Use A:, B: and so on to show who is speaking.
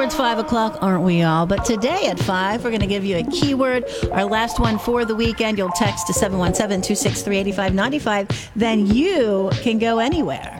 A: towards 5 o'clock, aren't we all? But today at 5, we're going to give you a keyword. Our last one for the weekend. You'll text to 717-263-8595. Then you can go anywhere.